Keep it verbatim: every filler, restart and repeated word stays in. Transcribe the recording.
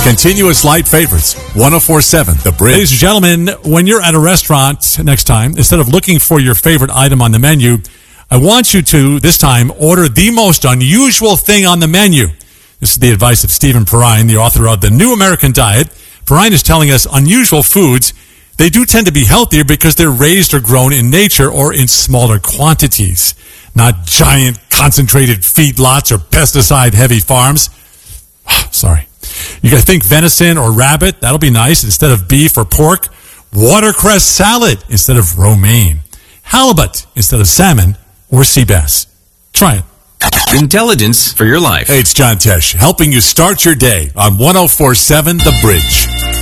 Continuous light favorites. one oh four point seven The Bridge. Ladies and gentlemen, when you're at a restaurant next time, instead of looking for your favorite item on the menu, I want you to, this time, order the most unusual thing on the menu. This is the advice of Stephen Perrine, the author of The New American Diet. Perrine is telling us unusual foods, they do tend to be healthier because they're raised or grown in nature or in smaller quantities, not giant concentrated feedlots or pesticide-heavy farms. Sorry. You guys think venison or rabbit, that'll be nice instead of beef or pork. Watercress salad instead of romaine. Halibut instead of salmon or sea bass. Try it. Intelligence for your life. Hey, it's John Tesh, helping you start your day on one oh four point seven The Bridge.